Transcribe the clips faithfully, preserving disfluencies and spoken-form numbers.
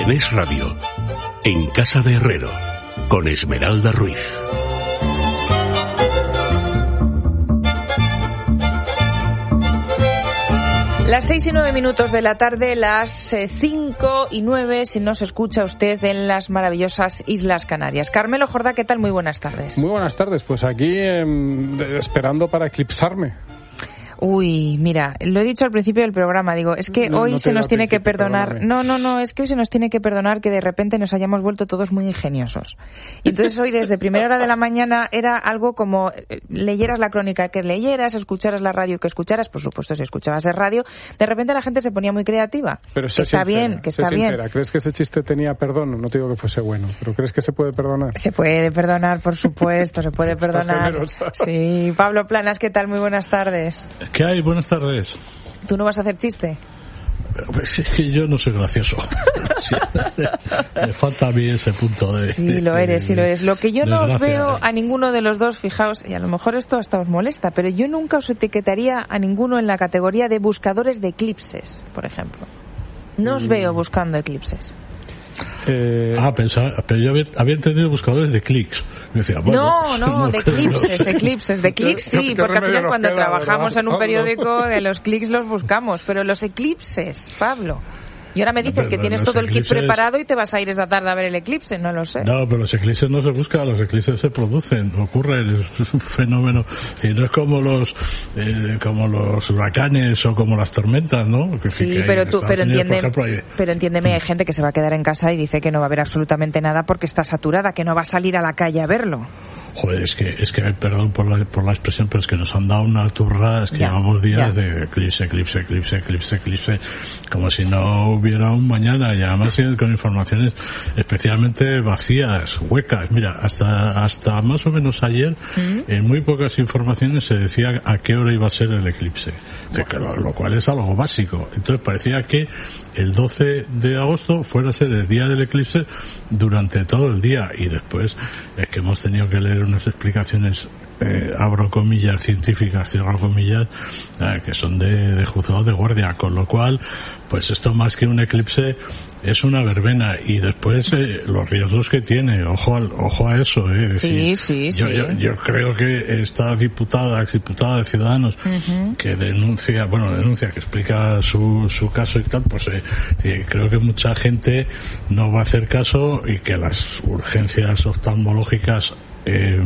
En Es Radio, en Casa de Herrero, con Esmeralda Ruiz. Las seis y nueve minutos de la tarde, las eh, cinco y nueve, si nos escucha usted en las maravillosas Islas Canarias. Carmelo Jordá, ¿qué tal? Muy buenas tardes. Muy buenas tardes, pues aquí eh, esperando para eclipsarme. Uy, mira, lo he dicho al principio del programa, digo, es que no, hoy no se nos tiene que perdonar, perdóname. no, no, no, es que hoy se nos tiene que perdonar que de repente nos hayamos vuelto todos muy ingeniosos. Y entonces hoy desde primera hora de la mañana era algo como eh, leyeras la crónica que leyeras, escucharas la radio que escucharas, por supuesto si escuchabas el radio, de repente la gente se ponía muy creativa. Pero que está sincera, bien, que está bien. Sincera. ¿Crees que ese chiste tenía perdón? No te digo que fuese bueno, pero ¿crees que se puede perdonar? Se puede perdonar, por supuesto, se puede perdonar. Sí, Pablo Planas, ¿qué tal? Muy buenas tardes. ¿Qué hay? Buenas tardes. ¿Tú no vas a hacer chiste? Pues es que yo no soy gracioso. Sí, me falta a mí ese punto de... Sí, lo eres, sí lo eres. Lo que yo no os gracia. veo a ninguno de los dos, fijaos, y a lo mejor esto hasta os molesta, pero yo nunca os etiquetaría a ninguno en la categoría de buscadores de eclipses, por ejemplo. No os veo buscando eclipses. Eh... Ah, pensaba, pero yo había, había entendido buscadores de clics. Decía, bueno, no, no, no, de eclipses, no. eclipses, de clics sí, porque al final cuando queda, trabajamos ¿verdad? En un periódico de los clics los buscamos, pero los eclipses, Pablo. Y ahora me dices pero, que tienes todo el eclipses... kit preparado y te vas a ir esta tarde a ver el eclipse, no lo sé. No, pero los eclipses no se buscan, los eclipses se producen, ocurren, es un fenómeno. Y no es como los eh, como los huracanes o como las tormentas, ¿no? Que, sí, que pero tú, pero, Unidos, entiende, ejemplo, hay... pero entiéndeme, hay gente que se va a quedar en casa y dice que no va a haber absolutamente nada porque está saturada, que no va a salir a la calle a verlo. Joder, es que, es que perdón por la, por la expresión, pero es que nos han dado una turra, es que ya, llevamos días ya. de eclipse, eclipse, eclipse, eclipse, eclipse, como si no hubiera un mañana, y además con informaciones especialmente vacías, huecas. Mira, hasta, hasta más o menos ayer, ¿Mm? en muy pocas informaciones se decía a qué hora iba a ser el eclipse, lo, lo cual es algo básico. Entonces parecía que el doce de agosto fuera a ser el día del eclipse durante todo el día, y después es que hemos tenido que leer unas explicaciones, eh, abro comillas, científicas, cierro comillas, eh, que son de, de juzgado de guardia, con lo cual, pues esto más que un eclipse es una verbena, y después eh, los riesgos que tiene, ojo al, ojo a eso, eh, decir, sí, sí, yo, sí. Yo, yo creo que esta diputada, exdiputada de Ciudadanos, uh-huh. que denuncia, bueno, denuncia, que explica su, su caso y tal, pues eh, eh, creo que mucha gente no va a hacer caso, y que las urgencias oftalmológicas Eh,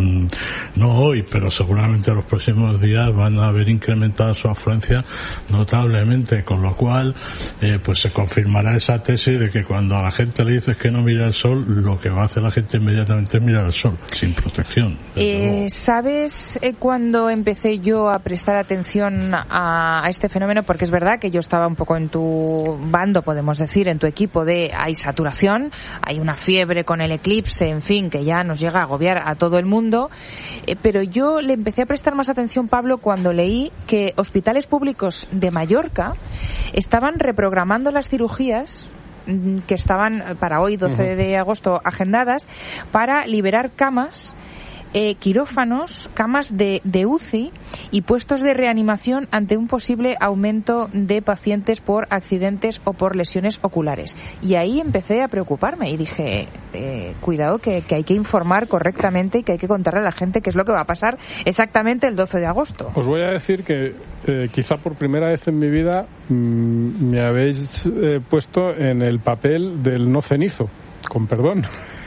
no hoy, pero seguramente en los próximos días van a haber incrementado su afluencia notablemente, con lo cual eh, pues se confirmará esa tesis de que cuando a la gente le dices que no mira el sol, lo que va a hacer la gente inmediatamente es mirar el sol, sin protección. Eh, ¿Sabes eh, cuando empecé yo a prestar atención a, a este fenómeno? Porque es verdad que yo estaba un poco en tu bando, podemos decir, en tu equipo de hay saturación, hay una fiebre con el eclipse, en fin, que ya nos llega a agobiar a todos todo el mundo, eh, pero yo le empecé a prestar más atención, Pablo, cuando leí que hospitales públicos de Mallorca estaban reprogramando las cirugías que estaban para hoy, doce de agosto, agendadas, para liberar camas, eh, quirófanos, camas de, de U C I y puestos de reanimación ante un posible aumento de pacientes por accidentes o por lesiones oculares. Y ahí empecé a preocuparme y dije, eh, cuidado que, que hay que informar correctamente y que hay que contarle a la gente qué es lo que va a pasar exactamente el doce de agosto. Os voy a decir que eh, quizá por primera vez en mi vida mmm, me habéis eh, puesto en el papel del no cenizo, con perdón.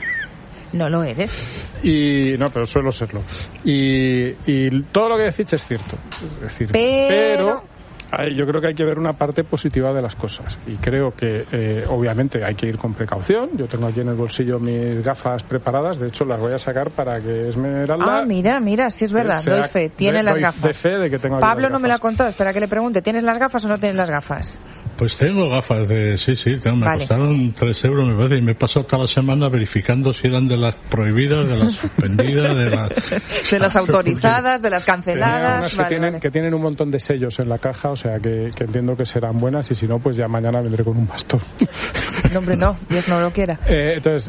No lo eres. Y no, pero suelo serlo. Y, y todo lo que decís es cierto. Es decir, pero... pero yo creo que hay que ver una parte positiva de las cosas, y creo que eh, obviamente hay que ir con precaución. Yo tengo aquí en el bolsillo mis gafas preparadas, de hecho las voy a sacar para que Esmeralda... Ah, mira, mira, sí es verdad, sea, doy fe, tiene de, las doy gafas. De fe de que tengo Pablo no las me lo ha contado, espera que le pregunte, ¿tienes las gafas o no tienes las gafas? Pues tengo gafas de... Sí, sí, tengo, me vale. costaron tres euros, me parece, y me he pasado toda la semana verificando si eran de las prohibidas, de las suspendidas, de las... de las autorizadas, de las canceladas... Vale, que, tienen, vale. que tienen un montón de sellos en la caja, o sea que, que entiendo que serán buenas, y si no, pues ya mañana vendré con un bastón. No, hombre, no, Dios no lo quiera. Eh, entonces,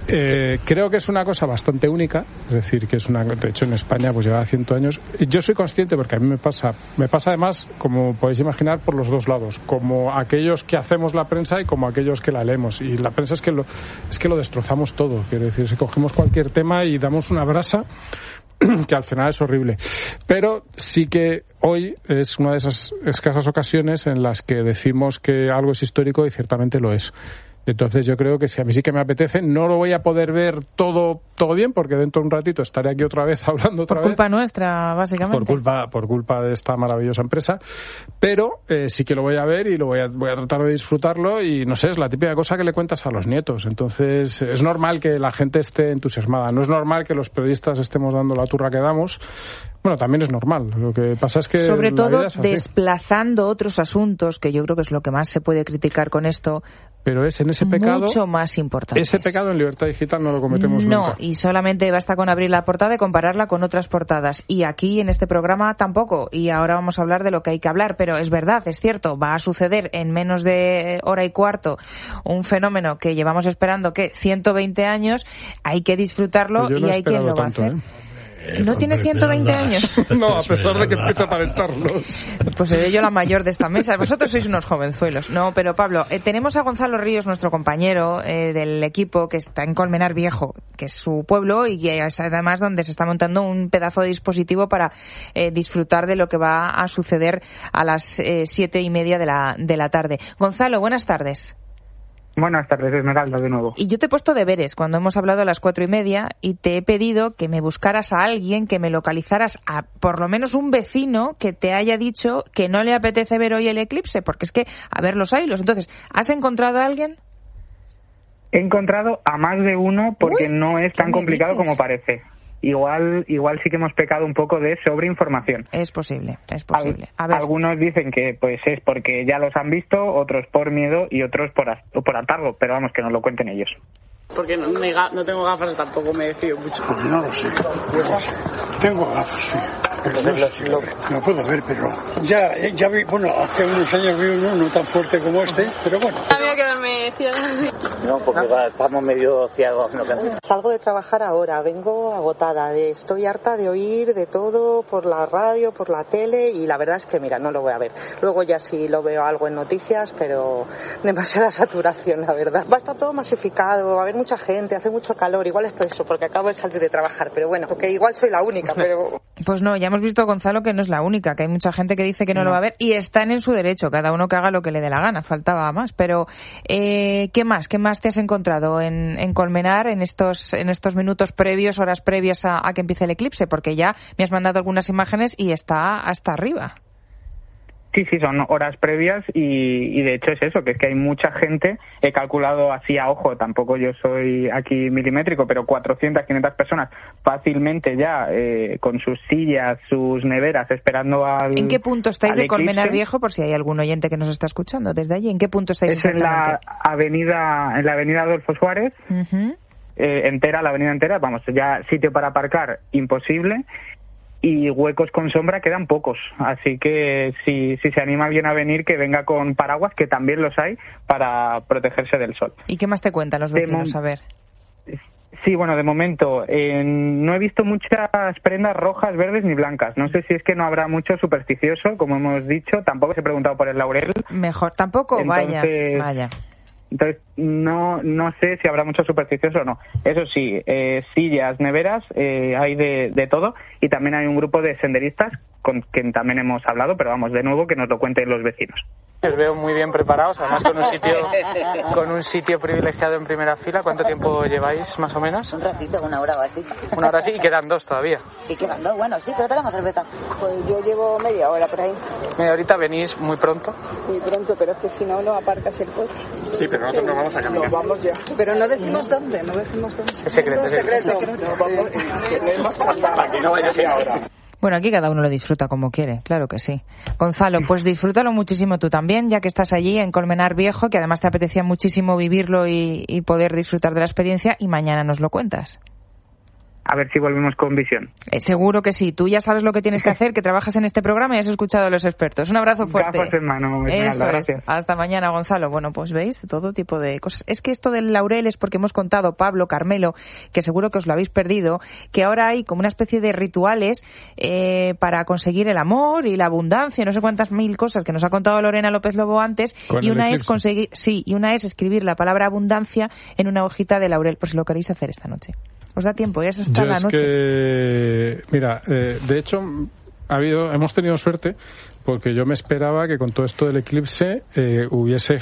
Eh, creo que es una cosa bastante única, es decir, que es una, de hecho en España pues lleva ciento años. Yo soy consciente porque a mí me pasa, me pasa además, como podéis imaginar, por los dos lados, como aquellos que hacemos la prensa y como aquellos que la leemos. Y la prensa es que lo, es que lo destrozamos todo, quiero decir, si cogemos cualquier tema y damos una brasa que al final es horrible. Pero sí que hoy es una de esas escasas ocasiones en las que decimos que algo es histórico y ciertamente lo es. Entonces yo creo que si a mí sí que me apetece, no lo voy a poder ver todo todo bien, porque dentro de un ratito estaré aquí otra vez hablando otra vez. Por culpa nuestra, básicamente. Por culpa por culpa de esta maravillosa empresa. Pero eh, sí que lo voy a ver y lo voy a, voy a tratar de disfrutarlo y, no sé, es la típica cosa que le cuentas a los nietos. Entonces es normal que la gente esté entusiasmada. No es normal que los periodistas estemos dando la turra que damos. Bueno, también es normal. Lo que pasa es que sobre todo desplazando otros asuntos, que yo creo que es lo que más se puede criticar con esto. Pero es en ese pecado mucho más importante. Ese pecado en Libertad Digital no lo cometemos no, nunca. No, y solamente basta con abrir la portada y compararla con otras portadas. Y aquí en este programa tampoco. Y ahora vamos a hablar de lo que hay que hablar. Pero es verdad, es cierto, va a suceder en menos de hora y cuarto un fenómeno que llevamos esperando que ciento veinte años. Hay que disfrutarlo no y hay quien lo va tanto, a hacer. ¿eh? ¿No tienes ciento veinte años? No, a pesar de que empiezo a aparentarlos. Pues seré yo la mayor de esta mesa. Vosotros sois unos jovenzuelos. No, pero Pablo, eh, tenemos a Gonzalo Ríos, nuestro compañero eh, del equipo, que está en Colmenar Viejo, que es su pueblo y que es además donde se está montando un pedazo de dispositivo para eh, disfrutar de lo que va a suceder a las eh, siete y media de la, de la tarde. Gonzalo, buenas tardes. Buenas tardes, Esmeralda, de nuevo. Y yo te he puesto deberes cuando hemos hablado a las cuatro y media y te he pedido que me buscaras a alguien, que me localizaras a por lo menos un vecino que te haya dicho que no le apetece ver hoy el eclipse, porque es que, a ver los hilos. Entonces, ¿has encontrado a alguien? He encontrado a más de uno porque Uy, no es tan complicado dices? como parece. Igual igual sí que hemos pecado un poco de sobreinformación. Es posible, es posible. A ver. Algunos dicen que pues es porque ya los han visto, otros por miedo y otros por, por atargo, pero vamos, que nos lo cuenten ellos. Porque no, me, no tengo gafas, tampoco me fío mucho. Pues no lo sé, yo no sé. Tengo gafas, sí. Pero no, sé, lo, lo puedo ver, pero ya, ya vi, bueno, hace unos años vi uno no tan fuerte como este, pero bueno. A mí me quedarme ciega. No, porque va, estamos medio ciegos. ¿No? Salgo de trabajar ahora, vengo agotada, de, estoy harta de oír de todo por la radio, por la tele y la verdad es que, mira, no lo voy a ver. Luego ya sí lo veo algo en noticias, pero demasiada saturación, la verdad. Va a estar todo masificado, va a haber mucha gente, hace mucho calor, igual es por eso, porque acabo de salir de trabajar, pero bueno, porque igual soy la única, pero... Pues no, ya hemos visto, Gonzalo, que no es la única, que hay mucha gente que dice que no, no. lo va a ver y están en su derecho, cada uno que haga lo que le dé la gana, faltaba más, pero eh, ¿qué más? ¿Qué más te has encontrado en, en Colmenar en estos en estos minutos previos, horas previas a, a que empiece el eclipse? Porque ya me has mandado algunas imágenes y está hasta arriba. Sí, sí, son horas previas y, y de hecho es eso, que es que hay mucha gente, he calculado así a ojo, tampoco yo soy aquí milimétrico, pero cuatrocientas, quinientas personas fácilmente ya eh, con sus sillas, sus neveras esperando al ¿En qué punto estáis de Colmenar eclipse. Viejo, por si hay algún oyente que nos está escuchando desde allí? ¿En qué punto estáis es exactamente? En la avenida, en la avenida Adolfo Suárez, uh-huh. eh, entera, la avenida entera, vamos, ya sitio para aparcar imposible. Y huecos con sombra quedan pocos, así que si, si se anima alguien a venir, que venga con paraguas, que también los hay, para protegerse del sol. ¿Y qué más te cuentan los vecinos? A ver. Sí, bueno, de momento eh, no he visto muchas prendas rojas, verdes ni blancas. No sé si es que no habrá mucho supersticioso, como hemos dicho. Tampoco se he preguntado por el laurel. Mejor, tampoco, Entonces, vaya, vaya. Entonces, no no sé si habrá mucho supersticioso o no. Eso sí, eh, sillas, neveras, eh, hay de, de todo. Y también hay un grupo de senderistas con quien también hemos hablado, pero vamos, de nuevo, que nos lo cuenten los vecinos. Os veo muy bien preparados, además con un sitio con un sitio privilegiado en primera fila. ¿Cuánto tiempo lleváis, más o menos? Un ratito, una hora o así. Una hora así, y quedan dos todavía. Y quedan dos, bueno, sí, pero tenemos cerveza. Pues yo llevo media hora por ahí. Media horita, venís muy pronto. Muy pronto, pero es que si no, no aparcas el coche. Sí, pero nosotros nos vamos a caminar. Nos vamos ya. Pero no decimos dónde, no decimos dónde. Es secreto, es secreto. Nos vamos, sí. Para que no vaya a ahora. Bueno, aquí cada uno lo disfruta como quiere, claro que sí. Gonzalo, pues disfrútalo muchísimo tú también, ya que estás allí en Colmenar Viejo, que además te apetecía muchísimo vivirlo y, y poder disfrutar de la experiencia, y mañana nos lo cuentas. a ver si volvemos con visión. Eh, seguro que sí. Tú ya sabes lo que tienes que hacer, que trabajas en este programa y has escuchado a los expertos. Un abrazo fuerte. Gafas en mano, Eso es. Hasta mañana, Gonzalo. Bueno, pues veis, todo tipo de cosas. Es que esto del laurel es porque hemos contado, Pablo, Carmelo, que seguro que os lo habéis perdido, que ahora hay como una especie de rituales eh, para conseguir el amor y la abundancia, no sé cuántas mil cosas que nos ha contado Lorena López Lobo antes, Con y una eclipse. es conseguir, sí, y una es escribir la palabra abundancia en una hojita de laurel, por si lo queréis hacer esta noche. Os da tiempo, ya es hasta Yo la es noche. que, mira, eh, de hecho, ha habido, hemos tenido suerte porque yo me esperaba que con todo esto del eclipse eh, hubiese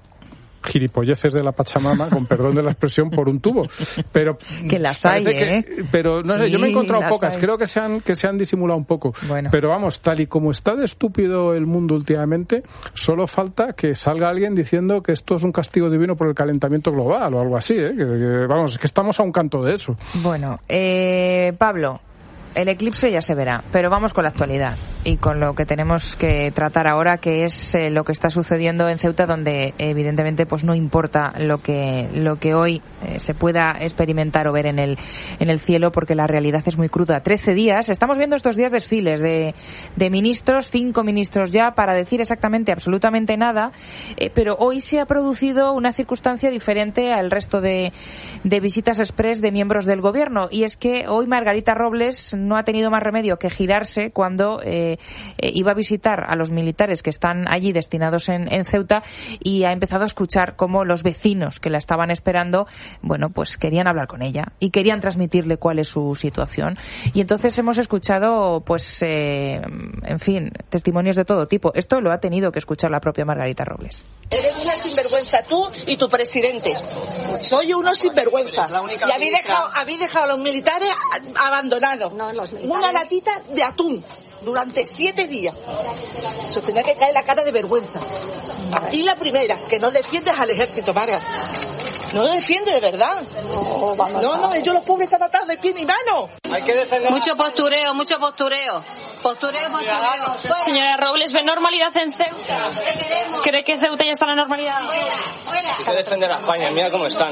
gilipolleces de la Pachamama, con perdón de la expresión, por un tubo. Pero que las hay, que, ¿eh? Pero no sí, sé, yo me he encontrado pocas. Hay. Creo que se han que se han disimulado un poco. Bueno. Pero vamos, tal y como está de estúpido el mundo últimamente, solo falta que salga alguien diciendo que esto es un castigo divino por el calentamiento global o algo así, ¿eh? Que, que, vamos, es que estamos a un canto de eso. Bueno, eh, Pablo, el eclipse ya se verá, pero vamos con la actualidad y con lo que tenemos que tratar ahora, que es eh, lo que está sucediendo en Ceuta, donde evidentemente pues no importa lo que lo que hoy eh, se pueda experimentar o ver en el en el cielo, porque la realidad es muy cruda. Trece días, estamos viendo estos días desfiles de, de ministros, cinco ministros ya, para decir exactamente absolutamente nada, eh, pero hoy se ha producido una circunstancia diferente al resto de, de visitas express de miembros del gobierno, y es que hoy Margarita Robles no ha tenido más remedio que girarse cuando eh, eh, iba a visitar a los militares que están allí destinados en, en Ceuta, y ha empezado a escuchar cómo los vecinos que la estaban esperando, bueno, pues querían hablar con ella y querían transmitirle cuál es su situación. Y entonces hemos escuchado, pues, eh, en fin, testimonios de todo tipo. Esto lo ha tenido que escuchar la propia Margarita Robles. Eres una sinvergüenza tú y tu presidente. Soy uno sinvergüenza. Y habéis dejado, habéis dejado a los militares abandonados. No, los militares. Una latita de atún durante siete días. Eso tenía que caer la cara de vergüenza. Y la primera, que no defiendes al ejército, Marga. No lo defiende de verdad. No, no, ellos los pobres están atados de pie ni mano. Hay que defender. Mucho postureo, mucho postureo. Postureo, postureo. Señora Robles, ¿ve normalidad en Ceuta? ¿Cree que Ceuta ya está en la normalidad? Hay que defender a España, mira cómo están.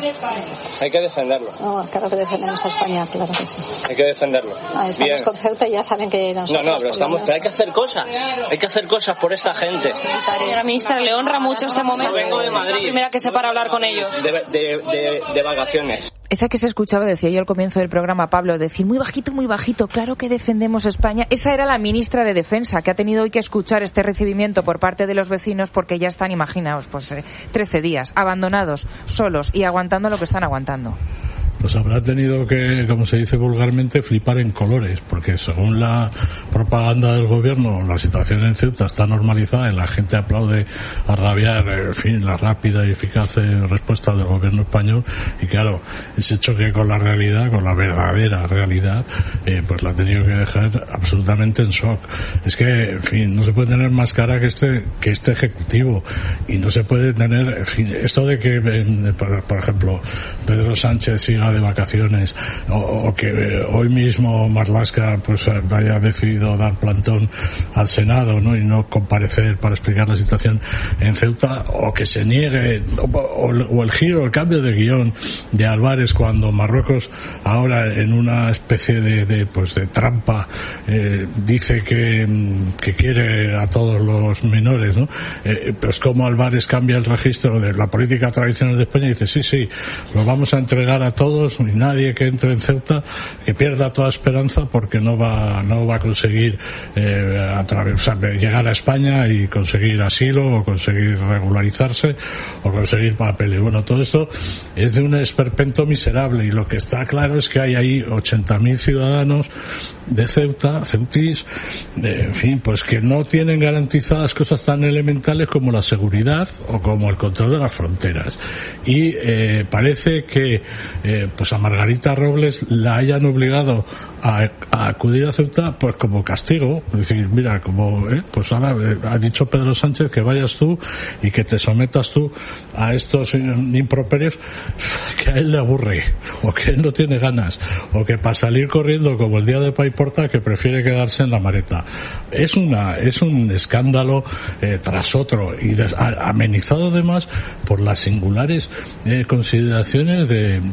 Hay que defenderlo. No, claro que defendemos a España, claro que sí. Hay que defenderlo. Ah, estamos Bien. con Ceuta y ya saben que nosotros... No, no, pero, estamos, pero hay que hacer cosas. Hay que hacer cosas por esta gente. Señora ministra, le honra mucho este momento. Yo vengo de Madrid. La primera que se para hablar con ellos. De, de, de, de vacaciones. Esa que se escuchaba, decía yo al comienzo del programa, Pablo, decir muy bajito, muy bajito, claro que defendemos a España. Esa era la ministra de Defensa, que ha tenido hoy que escuchar este recibimiento por parte de los vecinos, porque ya están, imaginaos, pues eh, trece días, abandonados, solos y aguantando lo que están aguantando. Pues habrá tenido que, como se dice vulgarmente, flipar en colores, porque según la propaganda del gobierno, la situación en Ceuta está normalizada y la gente aplaude a rabiar, en fin, la rápida y eficaz respuesta del gobierno español, y claro, ese choque con la realidad, con la verdadera realidad, eh, pues la ha tenido que dejar absolutamente en shock. Es que, en fin, no se puede tener más cara que este, que este ejecutivo, y no se puede tener, en fin, esto de que, por, por ejemplo, Pedro Sánchez siga de vacaciones, o, o que eh, hoy mismo Marlaska pues haya decidido dar plantón al Senado, ¿no? Y no comparecer para explicar la situación en Ceuta, o que se niegue, o, o, o el giro, el cambio de guión de Álvarez cuando Marruecos ahora en una especie de, de pues de trampa eh, dice que, que quiere a todos los menores, ¿no? Eh, pues como Álvarez cambia el registro de la política tradicional de España y dice sí, sí, lo vamos a entregar a todos y nadie que entre en Ceuta que pierda toda esperanza, porque no va no va a conseguir eh, atravesar, llegar a España y conseguir asilo o conseguir regularizarse o conseguir papeles. Bueno, todo esto es de un esperpento miserable, y lo que está claro es que hay ahí ochenta mil ciudadanos de Ceuta, ceutis, eh, en fin, pues que no tienen garantizadas cosas tan elementales como la seguridad o como el control de las fronteras, y eh, parece que eh, pues a Margarita Robles la hayan obligado a, a acudir a Ceuta pues como castigo, es decir, mira, como eh, pues ahora eh, ha dicho Pedro Sánchez que vayas tú y que te sometas tú a estos improperios, que a él le aburre, o que él no tiene ganas, o que para salir corriendo como el día de Paiporta que prefiere quedarse en la maleta. Es una es un escándalo eh, tras otro, y des, a, amenizado además por las singulares eh, consideraciones de, del gobierno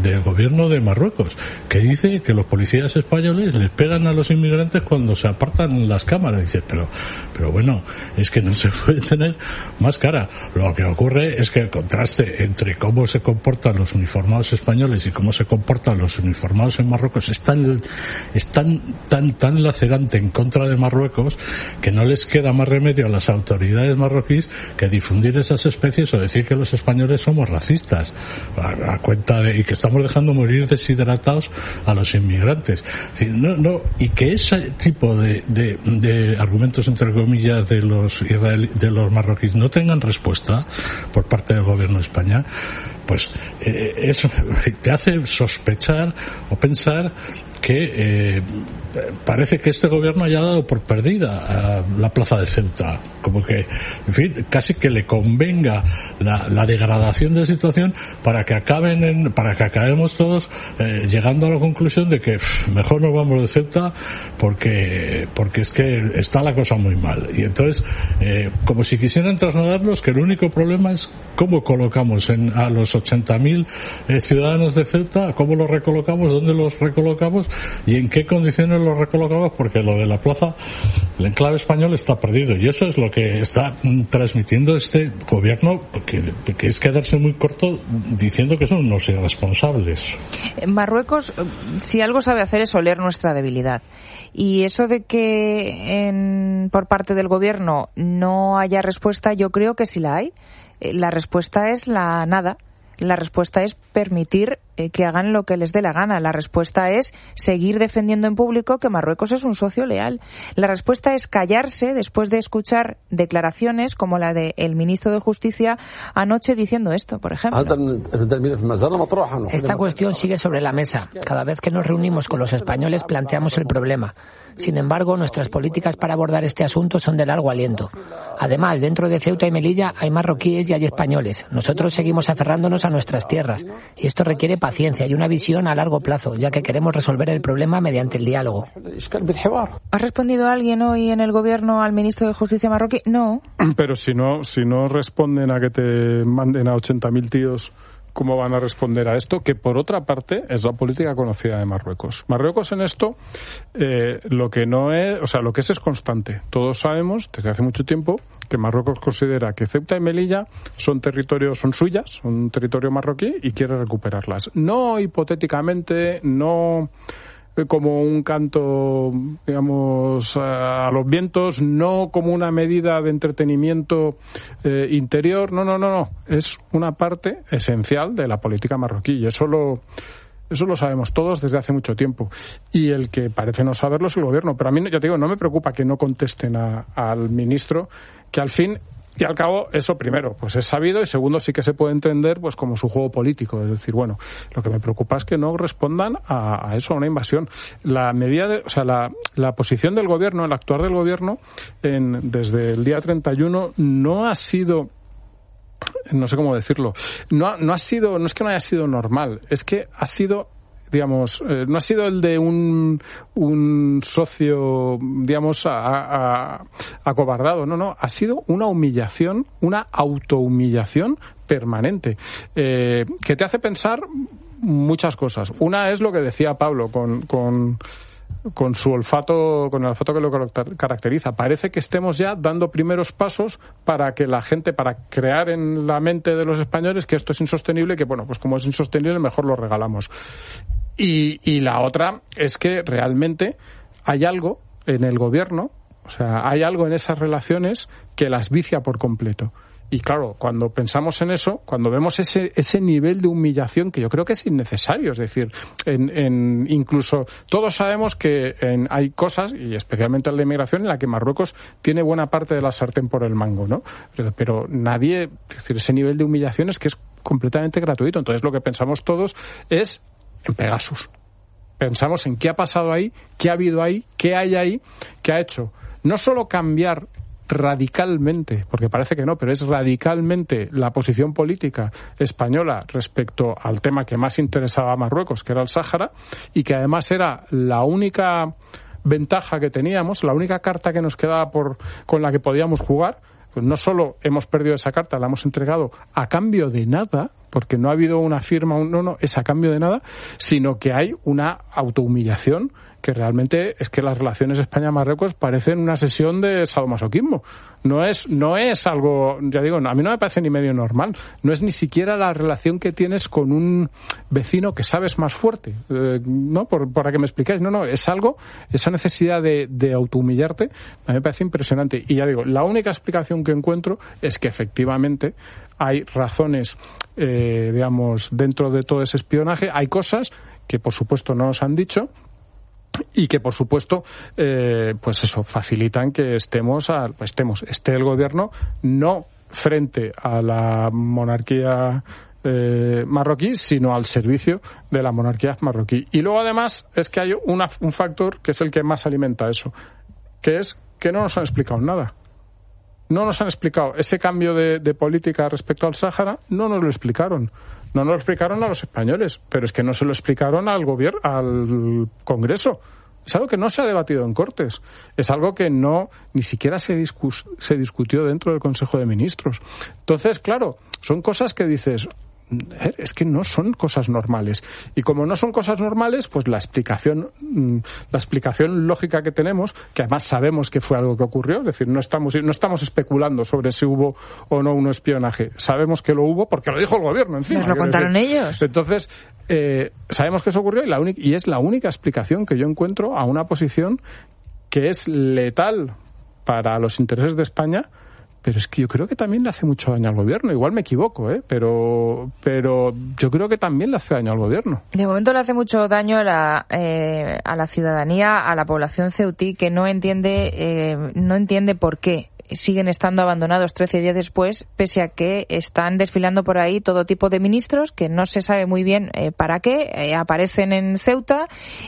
gobierno de Marruecos, que dice que los policías españoles les pegan a los inmigrantes cuando se apartan las cámaras. Dice, pero, pero bueno, es que no se puede tener más cara. Lo que ocurre es que el contraste entre cómo se comportan los uniformados españoles y cómo se comportan los uniformados en Marruecos es tan, es tan, tan, tan lacerante en contra de Marruecos que no les queda más remedio a las autoridades marroquíes que difundir esas especies o decir que los españoles somos racistas a, a cuenta de, y que estamos dejando morir deshidratados a los inmigrantes. No, no, y que ese tipo de, de, de argumentos entre comillas de los israelí, de los marroquíes no tengan respuesta por parte del gobierno de España, pues eh, eso te hace sospechar o pensar que eh, parece que este gobierno haya dado por perdida a la plaza de Ceuta, como que, en fin, casi que le convenga la, la degradación de la situación para que acaben en, para que acabemos todos eh, llegando a la conclusión de que pff, mejor nos vamos de Ceuta porque porque es que está la cosa muy mal. Y entonces eh, como si quisieran trasladarnos que el único problema es cómo colocamos en, a los ochenta mil eh, ciudadanos de Ceuta, cómo los recolocamos, dónde los recolocamos y en qué condiciones los recolocamos, porque lo de la plaza, el enclave español está perdido, y eso es lo que está mm, transmitiendo este gobierno, que, que es quedarse muy corto diciendo que son unos irresponsables. Marruecos, si algo sabe hacer es oler nuestra debilidad, y eso de que en, por parte del gobierno no haya respuesta, yo creo que sí la hay. La respuesta es la nada. La respuesta es permitir eh, que hagan lo que les dé la gana. La respuesta es seguir defendiendo en público que Marruecos es un socio leal. La respuesta es callarse después de escuchar declaraciones como la del ministro de Justicia anoche diciendo esto, por ejemplo. Esta cuestión sigue sobre la mesa. Cada vez que nos reunimos con los españoles planteamos el problema. Sin embargo, nuestras políticas para abordar este asunto son de largo aliento. Además, dentro de Ceuta y Melilla hay marroquíes y hay españoles. Nosotros seguimos aferrándonos a nuestras tierras. Y esto requiere paciencia y una visión a largo plazo, ya que queremos resolver el problema mediante el diálogo. ¿Ha respondido alguien hoy en el gobierno al ministro de Justicia marroquí? No. Pero si no, si no responden a que te manden a ochenta mil tíos, ¿cómo van a responder a esto? Que por otra parte es la política conocida de Marruecos. Marruecos en esto eh, lo que no es, o sea, lo que es es constante. Todos sabemos desde hace mucho tiempo que Marruecos considera que Ceuta y Melilla son territorios, son suyas, son un territorio marroquí y quiere recuperarlas. No hipotéticamente, no como un canto, digamos, a los vientos, no como una medida de entretenimiento eh, interior, no, no, no, no, es una parte esencial de la política marroquí y eso lo eso lo sabemos todos desde hace mucho tiempo y el que parece no saberlo es el gobierno, pero a mí, ya te digo, no me preocupa que no contesten a, al ministro, que al fin y al cabo, eso primero, pues es sabido, y segundo, sí que se puede entender pues como su juego político. Es decir, bueno, lo que me preocupa es que no respondan a, a eso, a una invasión. La medida, de, o sea, la, la posición del gobierno, el actuar del gobierno, en, desde el día treinta y uno, no ha sido, no sé cómo decirlo, no, no ha sido, no es que no haya sido normal, es que ha sido, digamos, eh, no ha sido el de un, un socio, digamos, a, a, acobardado, no, no, ha sido una humillación, una autohumillación permanente, eh, que te hace pensar muchas cosas. Una es lo que decía Pablo con, con con su olfato, con el olfato que lo caracteriza. Parece que estemos ya dando primeros pasos para que la gente, para crear en la mente de los españoles que esto es insostenible y que, bueno, pues como es insostenible, mejor lo regalamos. Y, y la otra es que realmente hay algo en el gobierno, o sea, hay algo en esas relaciones que las vicia por completo. Y claro, cuando pensamos en eso, cuando vemos ese ese nivel de humillación que yo creo que es innecesario, es decir, en, en incluso todos sabemos que en, hay cosas, y especialmente en la inmigración, en la que Marruecos tiene buena parte de la sartén por el mango, ¿no? Pero, pero nadie, es decir, ese nivel de humillación es que es completamente gratuito. Entonces lo que pensamos todos es en Pegasus. Pensamos en qué ha pasado ahí, qué ha habido ahí, qué hay ahí, qué ha hecho no solo cambiar radicalmente, porque parece que no, pero es radicalmente la posición política española respecto al tema que más interesaba a Marruecos, que era el Sáhara, y que además era la única ventaja que teníamos, la única carta que nos quedaba por con la que podíamos jugar. Pues no solo hemos perdido esa carta, la hemos entregado a cambio de nada, porque no ha habido una firma, un, no, no, es a cambio de nada, sino que hay una autohumillación que realmente es que las relaciones España-Marruecos parecen una sesión de sadomasoquismo. No es, no es algo, ya digo, a mí no me parece ni medio normal. No es ni siquiera la relación que tienes con un vecino que sabes más fuerte, eh, ¿no? Por, para que me explicáis. No, no, es algo, esa necesidad de, de autohumillarte, a mí me parece impresionante. Y ya digo, la única explicación que encuentro es que efectivamente hay razones, eh, digamos, dentro de todo ese espionaje, hay cosas que por supuesto no nos han dicho, y que por supuesto eh, pues eso facilitan que estemos a, estemos esté el gobierno no frente a la monarquía eh, marroquí, sino al servicio de la monarquía marroquí. Y luego además es que hay una, un factor que es el que más alimenta eso, que es que no nos han explicado nada. No nos han explicado ese cambio de, de política respecto al Sáhara, no nos lo explicaron. No nos lo explicaron a los españoles, pero es que no se lo explicaron al gobierno, al Congreso. Es algo que no se ha debatido en Cortes. Es algo que no ni siquiera se, discus, se discutió dentro del Consejo de Ministros. Entonces, claro, son cosas que dices, es que no son cosas normales. Y como no son cosas normales, pues la explicación, la explicación lógica que tenemos, que además sabemos que fue algo que ocurrió, es decir, no estamos, no estamos especulando sobre si hubo o no un espionaje. Sabemos que lo hubo porque lo dijo el gobierno, encima. Nos lo contaron decir. ellos. Entonces, eh, sabemos que eso ocurrió y, la única, y es la única explicación que yo encuentro a una posición que es letal para los intereses de España. Pero es que yo creo que también le hace mucho daño al gobierno. Igual me equivoco, ¿eh? Pero, pero yo creo que también le hace daño al gobierno. De momento le hace mucho daño a la, eh, a la ciudadanía, a la población ceutí, que no entiende, eh, no entiende por qué siguen estando abandonados trece días después, pese a que están desfilando por ahí todo tipo de ministros que no se sabe muy bien eh, para qué, eh, aparecen en Ceuta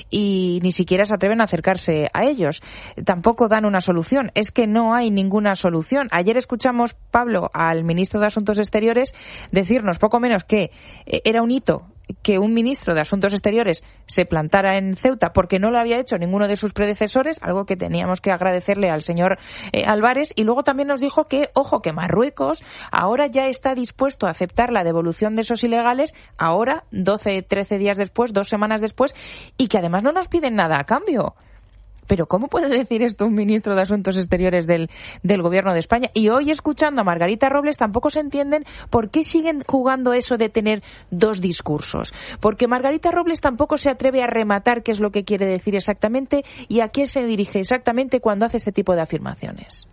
y ni siquiera se atreven a acercarse a ellos. Tampoco dan una solución. Es que no hay ninguna solución. Ayer escuchamos, Pablo, al ministro de Asuntos Exteriores decirnos poco menos que eh, era un hito que un ministro de Asuntos Exteriores se plantara en Ceuta porque no lo había hecho ninguno de sus predecesores, algo que teníamos que agradecerle al señor eh, Álvarez. Y luego también nos dijo que, ojo, que Marruecos ahora ya está dispuesto a aceptar la devolución de esos ilegales, ahora, doce, trece días después, dos semanas después, y que además no nos piden nada a cambio. Pero ¿cómo puede decir esto un ministro de Asuntos Exteriores del, del Gobierno de España? Y hoy, escuchando a Margarita Robles, tampoco se entienden por qué siguen jugando eso de tener dos discursos. Porque Margarita Robles tampoco se atreve a rematar qué es lo que quiere decir exactamente y a quién se dirige exactamente cuando hace este tipo de afirmaciones.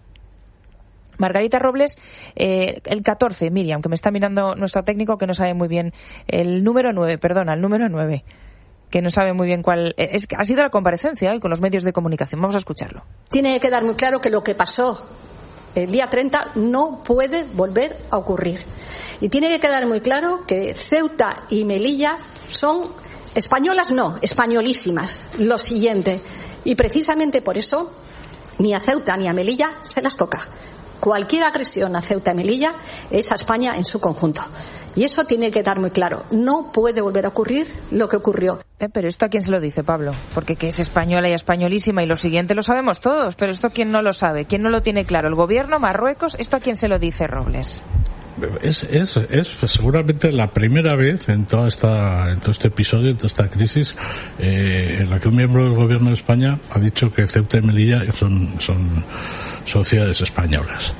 Margarita Robles, eh, el catorce, Miriam, que me está mirando nuestro técnico que no sabe muy bien, el número nueve, perdona, el número nueve. Que no sabe muy bien cuál es. Ha sido la comparecencia hoy con los medios de comunicación. Vamos a escucharlo. Tiene que quedar muy claro que lo que pasó el día treinta no puede volver a ocurrir. Y tiene que quedar muy claro que Ceuta y Melilla son españolas, no, españolísimas. Lo siguiente. Y precisamente por eso ni a Ceuta ni a Melilla se las toca. Cualquier agresión a Ceuta y Melilla es a España en su conjunto. Y eso tiene que quedar muy claro. No puede volver a ocurrir lo que ocurrió. Eh, pero ¿esto a quién se lo dice, Pablo? Porque que es española y españolísima y lo siguiente lo sabemos todos. Pero ¿esto quién no lo sabe? ¿Quién no lo tiene claro? ¿El gobierno? ¿Marruecos? ¿Esto a quién se lo dice, Robles? Es, es, es seguramente la primera vez en toda esta, en todo este episodio, en toda esta crisis, eh, en la que un miembro del gobierno de España ha dicho que Ceuta y Melilla son, son sociedades españolas.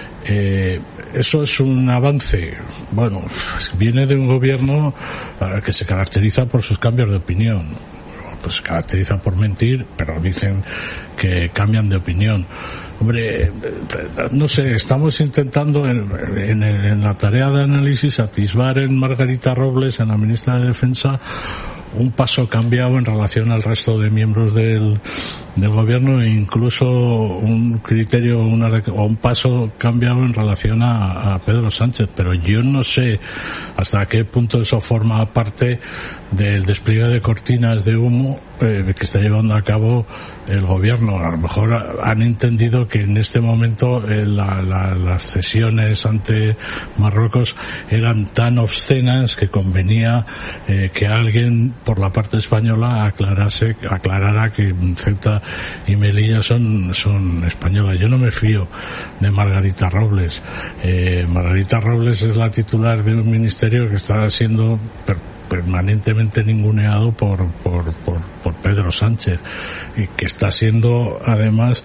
Eh, eso es un avance. Bueno, viene de un gobierno que se caracteriza por sus cambios de opinión. Pues se caracteriza por mentir, pero dicen que cambian de opinión. Hombre, no sé, estamos intentando en, en, en la tarea de análisis atisbar en Margarita Robles, en la ministra de Defensa, un paso cambiado en relación al resto de miembros del, del gobierno e incluso un criterio una, o un paso cambiado en relación a, a Pedro Sánchez, pero yo no sé hasta qué punto eso forma parte del despliegue de cortinas de humo eh, que está llevando a cabo el gobierno. A lo mejor han entendido que en este momento eh, la, la, las cesiones ante Marruecos eran tan obscenas que convenía eh, que alguien por la parte española aclarase, aclarara que Ceuta y Melilla son, son españolas. Yo no me fío de Margarita Robles. Eh, Margarita Robles es la titular de un ministerio que está siendo per- permanentemente ninguneado por, por, por, por Pedro Sánchez y que está siendo además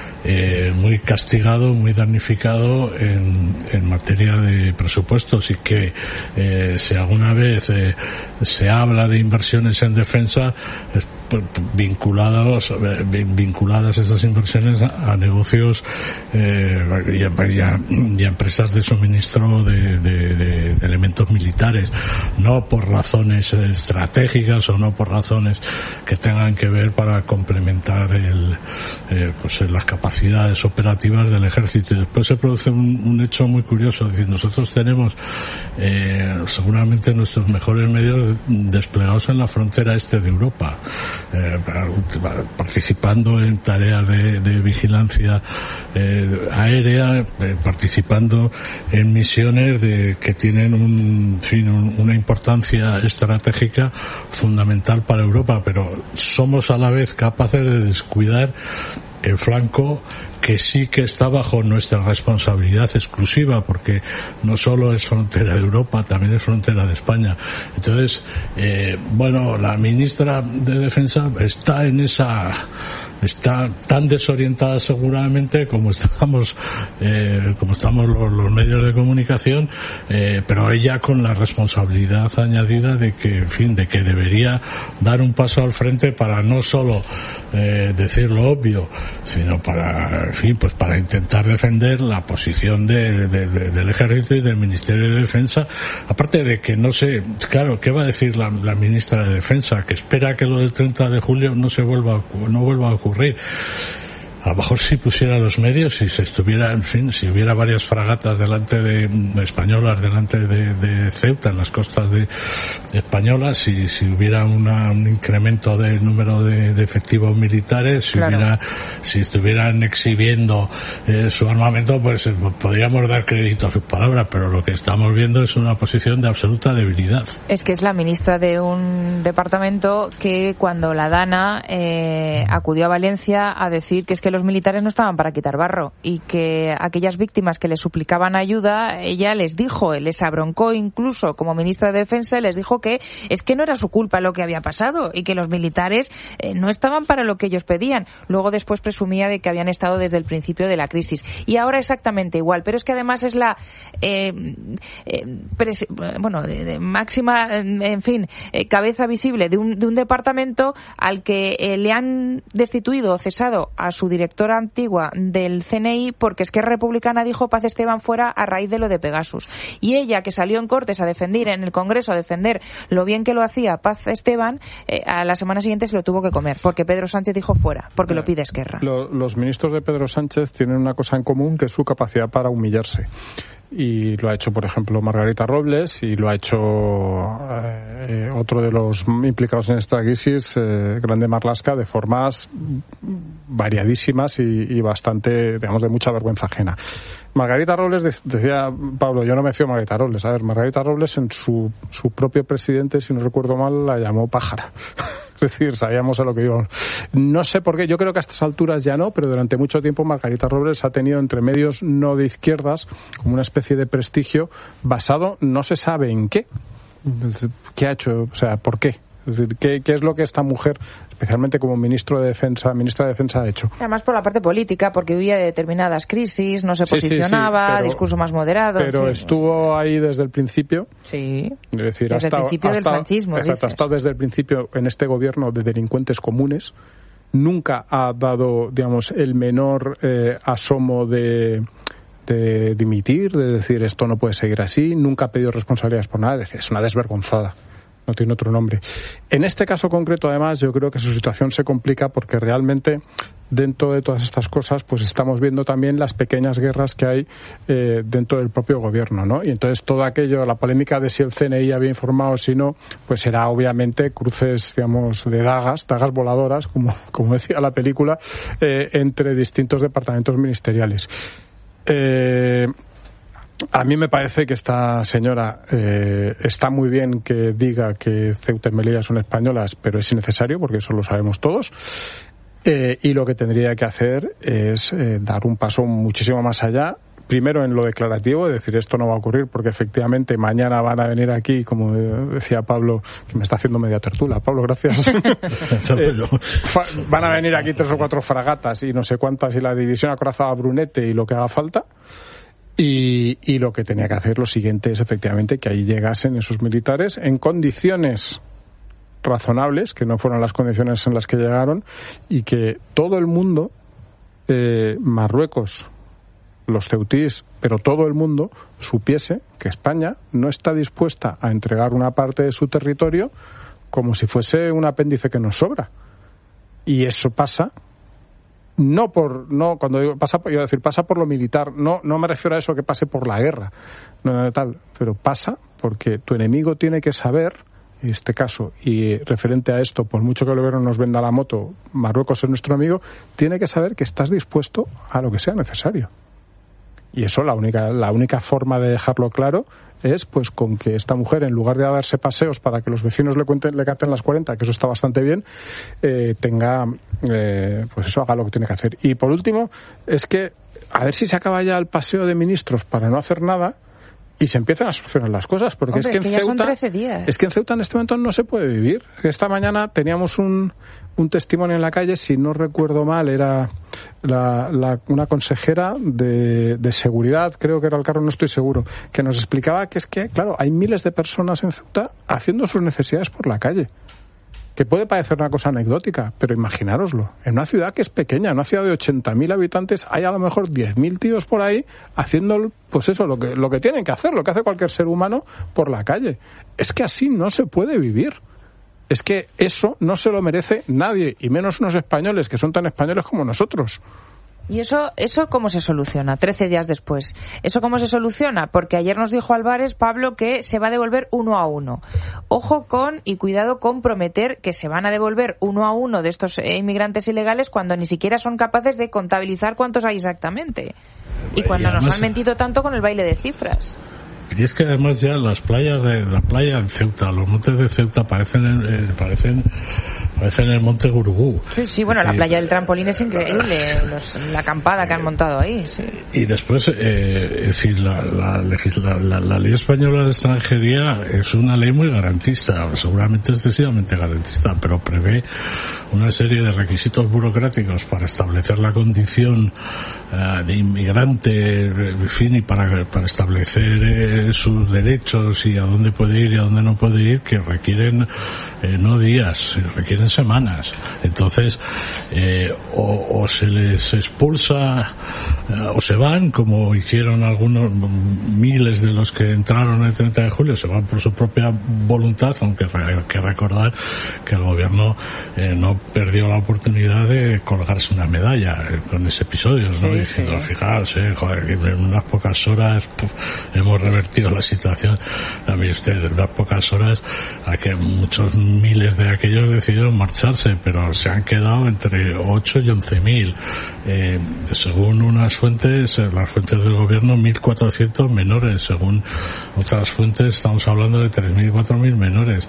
eh, muy castigado, muy damnificado en, en materia de presupuestos, y que eh, si alguna vez eh, se habla de inversiones en defensa, eh, vinculados vinculadas esas inversiones a, a negocios eh, y, a, y, a, y a empresas de suministro de, de, de, de elementos militares, no por razones estratégicas o no por razones que tengan que ver para complementar el, eh, pues las capacidades operativas del ejército. Y después se produce un, un hecho muy curioso, es decir, nosotros tenemos eh, seguramente nuestros mejores medios desplegados en la frontera este de Europa, Eh, participando en tareas de, de vigilancia eh, aérea, eh, participando en misiones de, que tienen un, en fin, un, una importancia estratégica fundamental para Europa, pero somos a la vez capaces de descuidar el flanco que sí que está bajo nuestra responsabilidad exclusiva, porque no solo es frontera de Europa, también es frontera de España. Entonces, eh, bueno, la ministra de Defensa está en esa, está tan desorientada seguramente como estamos, eh, como estamos los, los medios de comunicación, eh, pero ella con la responsabilidad añadida de que, en fin, de que debería dar un paso al frente para no solo eh, decir lo obvio, sino para, en fin, pues para intentar defender la posición de, de, de, del Ejército y del Ministerio de Defensa. Aparte de que no sé, claro, ¿qué va a decir la, la ministra de Defensa? Que espera que lo del treinta de julio no se vuelva, no vuelva a ocurrir. A lo mejor si pusiera los medios, si se estuviera, en fin, si hubiera varias fragatas delante de, de españolas delante de, de Ceuta, en las costas de, de españolas, si, si hubiera una, un incremento del número de, de efectivos militares, si claro. hubiera, si estuvieran exhibiendo eh, su armamento, pues eh, podríamos dar crédito a sus palabras, pero lo que estamos viendo es una posición de absoluta debilidad. Es que es la ministra de un departamento que cuando la Dana eh, acudió a Valencia a decir que es que los militares no estaban para quitar barro y que aquellas víctimas que le suplicaban ayuda, ella les dijo, les abroncó incluso como ministra de Defensa, y les dijo que es que no era su culpa lo que había pasado y que los militares eh, no estaban para lo que ellos pedían. Luego después presumía de que habían estado desde el principio de la crisis. Y ahora exactamente igual, pero es que además es la eh, eh, pres- bueno, de, de máxima, en fin, eh, cabeza visible de un, de un departamento al que eh, le han destituido o cesado a su director directora antigua del C N I porque Esquerra Republicana dijo Paz Esteban fuera a raíz de lo de Pegasus. Y ella, que salió en Cortes a defender, en el Congreso a defender lo bien que lo hacía Paz Esteban, eh, a la semana siguiente se lo tuvo que comer porque Pedro Sánchez dijo fuera, porque lo pide Esquerra. Lo, los ministros de Pedro Sánchez tienen una cosa en común, que es su capacidad para humillarse. Y lo ha hecho, por ejemplo, Margarita Robles, y lo ha hecho eh, otro de los implicados en esta crisis, eh, Grande Marlaska, de formas variadísimas y, y bastante, digamos, de mucha vergüenza ajena. Margarita Robles, decía Pablo, yo no me fío de Margarita Robles. A ver, Margarita Robles, en su, su propio presidente, si no recuerdo mal, la llamó pájara. Es decir, sabíamos a lo que íbamos. No sé por qué, yo creo que a estas alturas ya no, pero durante mucho tiempo Margarita Robles ha tenido entre medios no de izquierdas como una especie de prestigio basado no se sabe en qué. ¿Qué ha hecho? O sea, ¿por qué? Es decir, ¿qué, qué es lo que esta mujer, especialmente como ministro de Defensa, ministra de Defensa, ha hecho? Además por la parte política, porque huía de determinadas crisis, no se posicionaba, sí, sí, sí, pero, discurso más moderado. Pero sí. estuvo ahí desde el principio. Sí, es decir, desde hasta, el principio hasta, del sanchismo. Exacto, ha estado desde el principio en este gobierno de delincuentes comunes. Nunca ha dado, digamos, el menor eh, asomo de... de dimitir, de decir esto no puede seguir así, nunca ha pedido responsabilidades por nada, es decir, es una desvergonzada. no tiene otro nombre. En este caso concreto, además, yo creo que su situación se complica porque realmente dentro de todas estas cosas, pues estamos viendo también las pequeñas guerras que hay eh, dentro del propio gobierno, ¿no? Y entonces todo aquello, la polémica de si el C N I había informado o si no, pues será obviamente cruces, digamos, de dagas, dagas voladoras, como, como decía la película, eh, entre distintos departamentos ministeriales. Eh, A mí me parece que esta señora eh, está muy bien que diga que Ceuta y Melilla son españolas, pero es innecesario porque eso lo sabemos todos. Eh, y lo que tendría que hacer es eh, dar un paso muchísimo más allá. Primero en lo declarativo, es decir, esto no va a ocurrir porque efectivamente mañana van a venir aquí, como decía Pablo, que me está haciendo media tertulia. Pablo, gracias. eh, van a venir aquí tres o cuatro fragatas y no sé cuántas y la división acorazada Brunete y lo que haga falta. Y, y lo que tenía que hacer lo siguiente es efectivamente que ahí llegasen esos militares en condiciones razonables, que no fueron las condiciones en las que llegaron, y que todo el mundo, eh, Marruecos, los ceutíes, pero todo el mundo supiese que España no está dispuesta a entregar una parte de su territorio como si fuese un apéndice que nos sobra. Y eso pasa no por no cuando digo pasa iba a decir pasa por lo militar, no no me refiero a eso que pase por la guerra, no, no tal, pero pasa porque tu enemigo tiene que saber, en este caso, y referente a esto, por mucho que el gobierno nos venda la moto, Marruecos es nuestro amigo, tiene que saber que estás dispuesto a lo que sea necesario. Y eso la única la única forma de dejarlo claro es pues con que esta mujer, en lugar de darse paseos para que los vecinos le cuenten, le canten las cuarenta, que eso está bastante bien, eh, tenga, eh, pues eso, haga lo que tiene que hacer. Y por último, es que a ver si se acaba ya el paseo de ministros para no hacer nada y se empiezan a solucionar las cosas, porque Hombre, es que, es que en ya Ceuta, son trece días. es que en Ceuta en este momento no se puede vivir. Esta mañana teníamos un, un testimonio en la calle, si no recuerdo mal, era la, la, una consejera de, de seguridad, creo que era el cargo, no estoy seguro, que nos explicaba que es que, claro, hay miles de personas en Ceuta haciendo sus necesidades por la calle. Que puede parecer una cosa anecdótica, pero imaginároslo. En una ciudad que es pequeña, en una ciudad de ochenta mil habitantes, hay a lo mejor diez mil tíos por ahí haciendo, pues eso, lo que, lo que tienen que hacer, lo que hace cualquier ser humano por la calle. Es que así no se puede vivir. Es que eso no se lo merece nadie, y menos unos españoles que son tan españoles como nosotros. ¿Y eso, eso cómo se soluciona, trece días después? ¿Eso cómo se soluciona? Porque ayer nos dijo Álvarez, Pablo, que se va a devolver uno a uno. Ojo con y cuidado con prometer que se van a devolver uno a uno de estos eh, inmigrantes ilegales cuando ni siquiera son capaces de contabilizar cuántos hay exactamente. Y cuando nos han mentido tanto con el baile de cifras. Y es que además ya las playas de la playa en Ceuta, los montes de Ceuta parecen eh, parecen parecen el monte Gurugú. Sí, sí, bueno, la playa del trampolín es increíble, los, la acampada que han montado ahí, sí. Y después, eh, es decir, la, la, legisla, la, la ley española de extranjería es una ley muy garantista, seguramente excesivamente garantista, pero prevé una serie de requisitos burocráticos para establecer la condición eh, de inmigrante, en fin, y para, para establecer eh, sus derechos y a dónde puede ir y a dónde no puede ir, que requieren eh, no días, requieren semanas. Entonces, eh, o, o se les expulsa eh, o se van, como hicieron algunos miles de los que entraron el treinta de julio, se van por su propia voluntad, aunque hay que recordar que el gobierno eh, no perdió la oportunidad de colgarse una medalla eh, con ese episodio, ¿no? Sí, diciendo, sí. Fijaos, eh, joder, en unas pocas horas puf, hemos revertido la situación. A mí usted, en unas pocas horas, a que muchos miles de aquellos decidieron marcharse, pero se han quedado entre ocho y once mil. Eh, según unas fuentes, las fuentes del gobierno, mil cuatrocientos menores. Según otras fuentes, estamos hablando de tres mil, cuatro mil menores.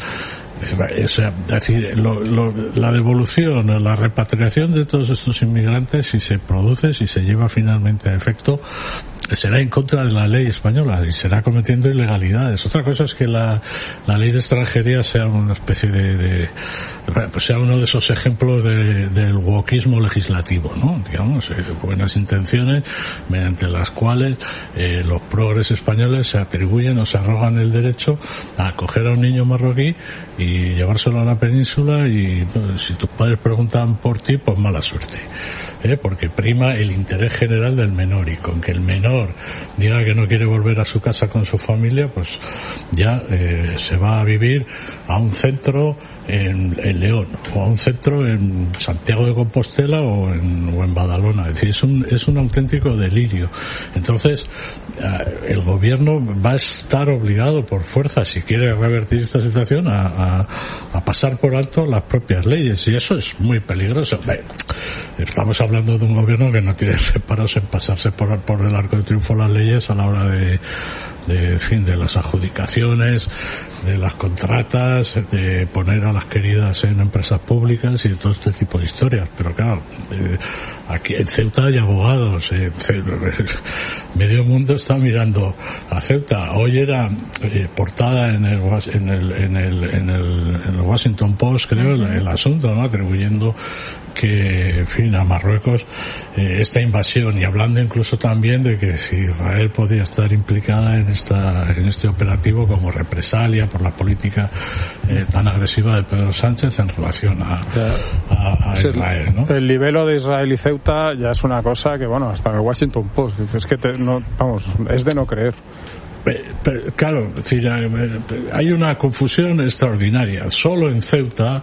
O sea, es decir, lo, lo, la devolución, la repatriación de todos estos inmigrantes, si se produce, si se lleva finalmente a efecto, será en contra de la ley española y será cometiendo ilegalidades. Otra cosa es que la, la ley de extranjería sea una especie de, de pues sea uno de esos ejemplos de, del wokismo legislativo, ¿no? Digamos, eh, buenas intenciones mediante las cuales eh, los progres españoles se atribuyen o se arrogan el derecho a acoger a un niño marroquí y llevárselo a la península y pues, si tus padres preguntan por ti, pues mala suerte. ¿eh? Porque prima el interés general del menor, y con que el menor diga que no quiere volver a su casa con su familia, pues ya eh, se va a vivir a un centro en, en León, o a un centro en Santiago de Compostela o en, o en Badalona. Es decir, es un, es un auténtico delirio. Entonces, eh, el gobierno va a estar obligado por fuerza, si quiere revertir esta situación, a, a, a pasar por alto las propias leyes, y eso es muy peligroso. Estamos hablando de un gobierno que no tiene reparos en pasarse por, por el arco de triunfo las leyes a la hora de, de, en fin, de las adjudicaciones, de las contratas, de poner a las queridas en empresas públicas y de todo este tipo de historias. Pero claro, eh, aquí en Ceuta hay abogados, eh, medio mundo está mirando a Ceuta. Hoy era eh, portada en el, en el en el en el en el Washington Post, creo, el, el asunto, ¿no? Atribuyendo que, en fin, a Marruecos eh, esta invasión, y hablando incluso también de que si Israel podía estar implicada en esta en este operativo como represalia por la política eh, tan agresiva de Pedro Sánchez en relación a, a, a Israel, ¿no? El libelo de Israel y Ceuta ya es una cosa que, bueno, hasta en el Washington Post, es que te, no, vamos, es de no creer. Pero, claro, hay una confusión extraordinaria. Solo en Ceuta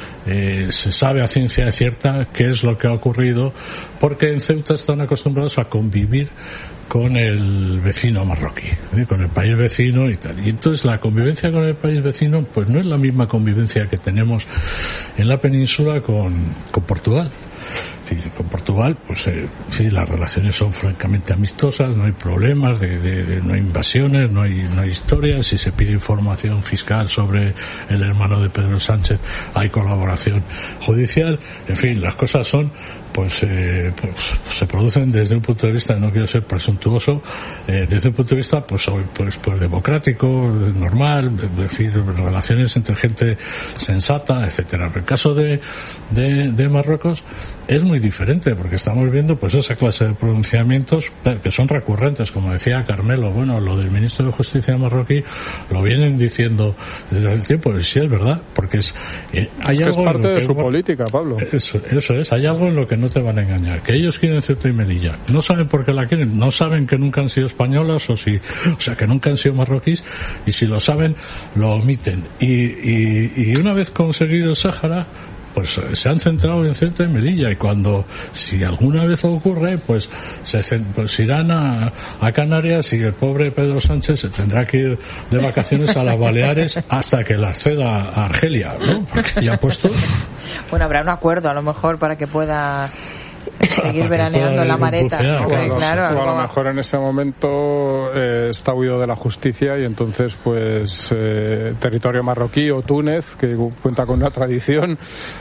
eh, se sabe a ciencia cierta qué es lo que ha ocurrido, porque en Ceuta están acostumbrados a convivir con el vecino marroquí, ¿eh? con el país vecino y tal. Y entonces la convivencia con el país vecino pues no es la misma convivencia que tenemos en la península con, con Portugal. Sí, con Portugal, pues eh, sí, las relaciones son francamente amistosas, no hay problemas, de, de, de, no hay invasiones, no hay, no hay historias. Si se pide información fiscal sobre el hermano de Pedro Sánchez, hay colaboración judicial. En fin, las cosas son, pues, eh, pues se producen desde un punto de vista, no quiero ser presuntuoso, eh, desde un punto de vista, pues, pues, pues democrático, normal, es decir, relaciones entre gente sensata, etcétera. En el caso de, de, de Marruecos es muy diferente, porque estamos viendo pues esa clase de pronunciamientos que son recurrentes, como decía Carmelo. Bueno, lo del ministro de Justicia marroquí lo vienen diciendo desde hace tiempo, y sí es verdad, porque es, eh, hay es algo que es parte en lo de que su uno, política, Pablo. Eso, eso es, hay algo en lo que no te van a engañar, que ellos quieren Ceuta y Melilla, no saben por qué la quieren, no saben que nunca han sido españolas, o si, o sea, que nunca han sido marroquíes, y si lo saben, lo omiten. Y, y, y una vez conseguido el Sáhara, pues se han centrado en Ceuta y Melilla, y cuando, si alguna vez ocurre, pues se pues irán a, a Canarias, y el pobre Pedro Sánchez se tendrá que ir de vacaciones a las Baleares hasta que las ceda a Argelia, ¿no? Porque ya puesto. Bueno, habrá un acuerdo a lo mejor para que pueda seguir veraneando en la Mareta. Claro, claro, claro, o a lo mejor en ese momento eh, está huido de la justicia, y entonces pues eh, territorio marroquí o Túnez, que cuenta con una tradición,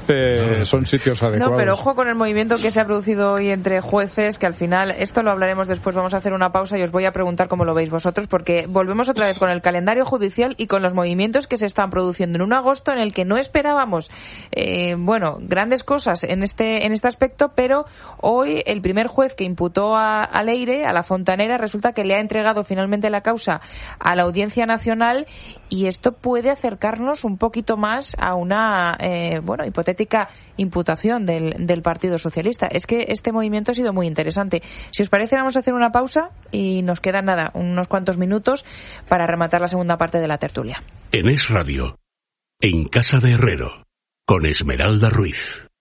eh, son sitios adecuados. No, pero ojo con el movimiento que se ha producido hoy entre jueces, que al final, esto lo hablaremos después, vamos a hacer una pausa y os voy a preguntar cómo lo veis vosotros, porque volvemos otra vez con el calendario judicial y con los movimientos que se están produciendo en un agosto en el que no esperábamos, eh, bueno, grandes cosas en este, en este aspecto, pero hoy el primer juez que imputó a, a Leire, a la fontanera, resulta que le ha entregado finalmente la causa a la Audiencia Nacional, y esto puede acercarnos un poquito más a una eh, bueno, hipotética imputación del, del Partido Socialista. Es que este movimiento ha sido muy interesante. Si os parece, vamos a hacer una pausa y nos quedan nada, unos cuantos minutos para rematar la segunda parte de la tertulia. En Es Radio, en Casa de Herrero, con Esmeralda Ruiz.